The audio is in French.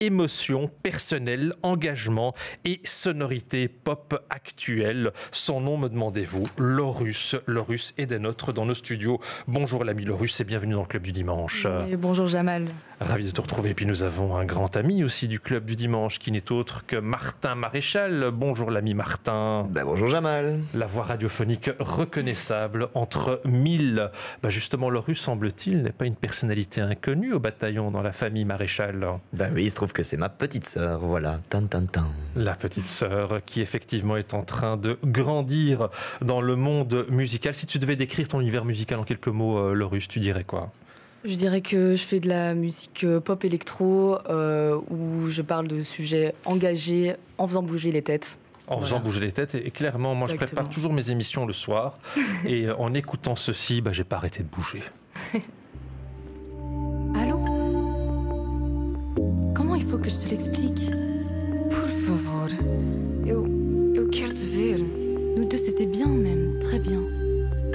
émotion personnelle, engagement et sonorité pop actuelle. Son nom, me demandez-vous, Lorus. Lorus est des nôtres dans nos studios. Bonjour l'ami Lorus et bienvenue dans le Club du Dimanche. Et bonjour Jamal. Ravi de te retrouver. Puis nous avons un grand ami aussi du Club du Dimanche qui n'est autre que Martin Maréchal. Bonjour l'ami Martin. Bonjour Jamal. La voix radiophonique reconnaissable entre mille. Justement, Lorus, semble-t-il, n'est pas une personnalité inconnue au bataillon dans la famille Maréchal. Oui, il se trouve que c'est ma petite sœur, voilà. Tan, tan, tan. La petite sœur qui effectivement est en train de grandir dans le monde musical. Si tu devais décrire ton univers musical en quelques mots, Lorus, tu dirais quoi ? Je dirais que je fais de la musique pop électro où je parle de sujets engagés en faisant bouger les têtes. En faisant bouger les têtes. Et clairement, moi, Exactement. je prépare toujours mes émissions le soir. Et en écoutant ceci, j'ai pas arrêté de bouger. Allô ? Comment il faut que je te l'explique ?